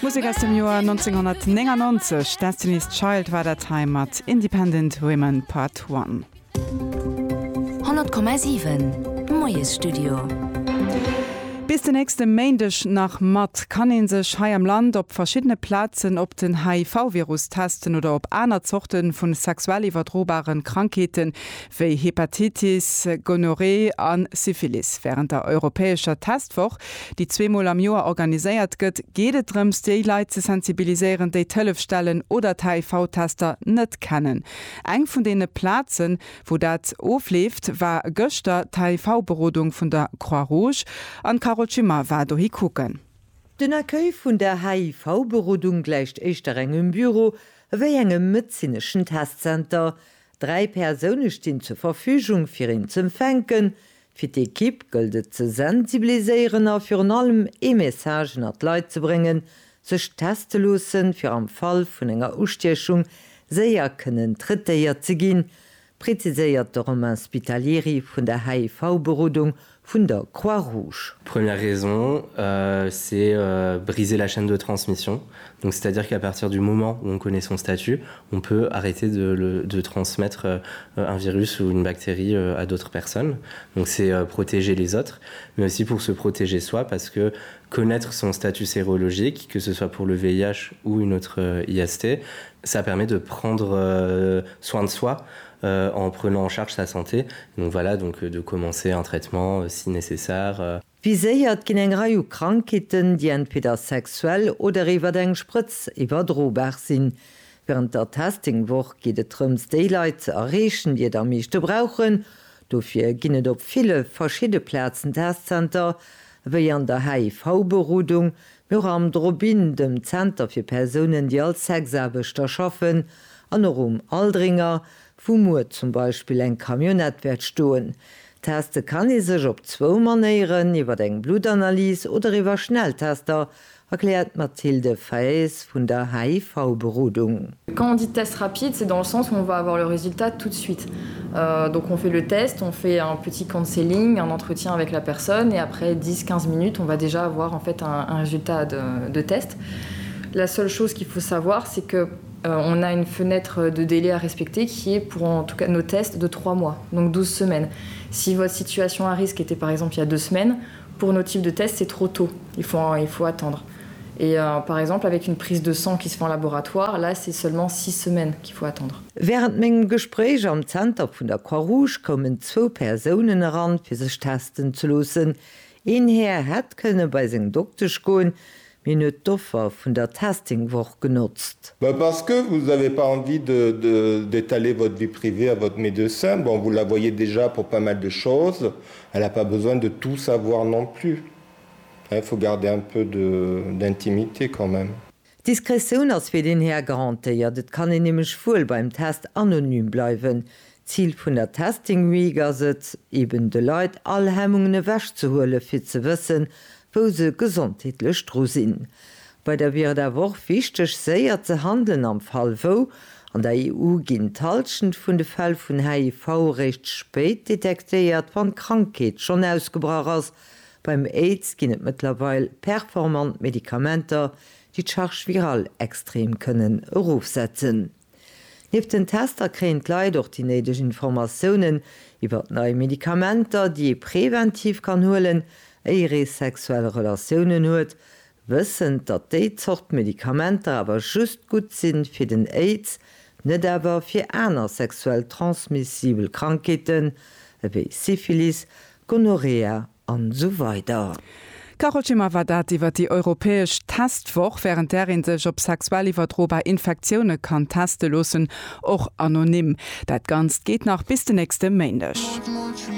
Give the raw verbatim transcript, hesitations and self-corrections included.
Musik aus dem Jahr neunzehnhundertneunundneunzig, Destiny's Child war der Heimat, Independent Women Part eins. hundert Komma sieben Moyes Studio. Bis den nächste Montag nach Matt kann ihn sich hier am Land auf verschiedene Plätzen ob den H I V-Virus testen oder ob andere Sorten von sexuell übertragbaren Krankheiten wie Hepatitis, Gonorrhoe und Syphilis. Während der europäischen Testwoche, die zweimal am Jahr organisiert wird, geht es darum, die Leute zu sensibilisieren, die Telefstellen oder die H I V-Tester nicht kennen. Ein von den Plätzen, wo das aufläuft, war gestern die H I V-Beratung von der Croix-Rouge an Karolchima war do hi kucken. Den Accueil vun der H I V-Berodung gleicht eichter engem Büro ewéi engem medzinneschen Testcenter. Drei Personen stehen zur Verfügung fir ihn zum Fenken. Fi d'Equipe gëldet ze sensibiliseieren a fir an allem E-Messagen at Leiit zu bringen, sech testelosen fir am Fall vun enger Ustechung séier kënnen trittéiert ze ginn, präziséiert der Romain Spitalieri vun der H I V-Berodung von der Croix-Rouge. Première raison, euh, c'est euh, briser la chaîne de transmission. Donc, c'est-à-dire qu'à partir du moment où on connaît son statut, on peut arrêter de, le, de transmettre euh, un virus ou une bactérie euh, à d'autres personnes. Donc, c'est euh, protéger les autres, mais aussi pour se protéger soi, parce que connaître son statut sérologique, que ce soit pour le V I H ou une autre euh, I S T, ça permet de prendre euh, soin de soi euh, en prenant en charge sa santé. Donc voilà, donc euh, de commencer un traitement euh, si nécessaire. Euh. Wie séiert ginn eng Reihe Krankheiten, die entweder sexuell oder iwwer eng Spritz iwwerdrobar sinn. Während der Testingwoch geht et drums Daylight ze errechen, die der meeschte brauchen. Dofir ginnet op viele verschiedene Plätzen Testcenter, wéi an der H I V-Berodung, nur am Drobin dem Center fir Personen, die als Sexarbeiter schaffen, an um Aldringer, wo Mut zum Beispiel eng Kamionett werd stoen. Teste kann i sech op zwo Manieren, iwwer eng Blutanalyse oder iwwer Schnelltester, erklärt Mathilde Faes von der H I V-Berodung. Quand on dit test rapide, c'est dans le sens où on va avoir le résultat tout de suite. Euh, donc on fait le test, on fait un petit counseling, un entretien avec la personne et après dix à quinze minutes, on va déjà avoir en fait un, un résultat de, de test. La seule chose qu'il faut savoir, c'est que Euh, on a une fenêtre de délai à respecter qui est pour en tout cas nos tests de trois mois, donc douze semaines. Si votre situation à risque était par exemple il y a deux semaines, pour nos types de tests c'est trop tôt, il faut, il faut attendre. Et euh, par exemple avec une prise de sang qui se fait en laboratoire, là c'est seulement six semaines qu'il faut attendre. Während mengem Gespräch am Center vun der Croix-Rouge kommen zwo Personen heran fir sech testen zu losen. Een her het könne bei seg Doktorch goen, minute d'offer von der Testingwoche genutzt. Bah parce que vous n'avez pas envie de, de, d'étaler votre vie privée à votre médecin. Bon, vous la voyez déjà pour pas mal de choses. Elle n'a pas besoin de tout savoir non plus. Il faut garder un peu de, d'intimité quand même. Diskretion als fir den her garantiiert, dat kann en nämlich voll beim Test anonym bleiben. Ziel vun der Testing Week ist, eben de Leute all Hemmungen wäsch zu holen, fir zu wissen, wo se gesundheitlich dro sinn. Bei der wir der woch wichtig séier ze handeln am Fall wo, an der E U ginn talschend vun de Fall vun H I V recht spät detekteiert, wann Krankheit schon ausgebracht ass. Beim AIDS ginnet mittlerweile performant Medikamenter, die d'Charge viral extrem können aufsetzen. Neben den Tester kriegt leider durch die nötigen Informationen über neue Medikamenter, die präventiv kann holen, ihre sexuelle Relationen hat, wissen, dass die Sort Medikamente aber just gut sind für den AIDS, nicht aber für andere sexuell transmissible Krankheiten wie Syphilis, Gonorrhoe und so weiter. Karolchima war dat iwwer die europäesch Testwoch, während derin sech op sexuell iwwerdrober Infektionune kann teste losen och anonym. Dat ganz geht nach bis de nächste Montag.